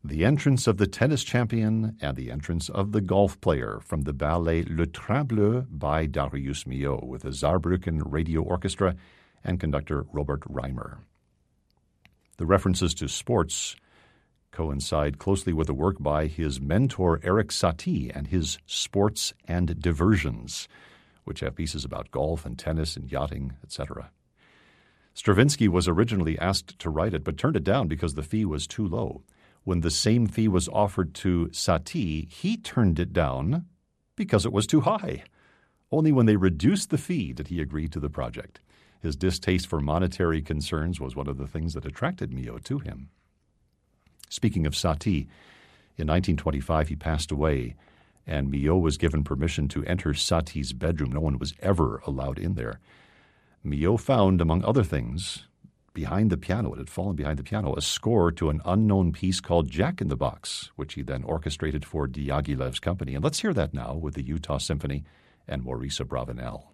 The entrance of the tennis champion and the entrance of the golf player from the ballet Le Train Bleu by Darius Milhaud with the Saarbrücken Radio Orchestra and conductor Robert Reimer. The references to sports coincide closely with the work by his mentor Erik Satie and his Sports and Diversions, which have pieces about golf and tennis and yachting, etc. Stravinsky was originally asked to write it, but turned it down because the fee was too low. When the same fee was offered to Satie, he turned it down because it was too high. Only when they reduced the fee did he agree to the project. His distaste for monetary concerns was one of the things that attracted Milhaud to him. Speaking of Satie, in 1925 he passed away, and Milhaud was given permission to enter Satie's bedroom. No one was ever allowed in there. Milhaud found, among other things, behind the piano, it had fallen behind the piano, a score to an unknown piece called Jack in the Box, which he then orchestrated for Diaghilev's company. And let's hear that now with the Utah Symphony and Maurice Abravanel.